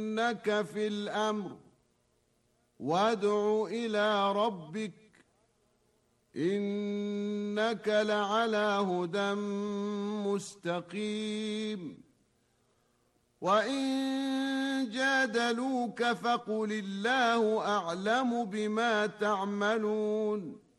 إنك في الأمر وادع إلى ربك إنك لعلى هدى مستقيم. وإن جادلوك فقل الله أعلم بما تعملون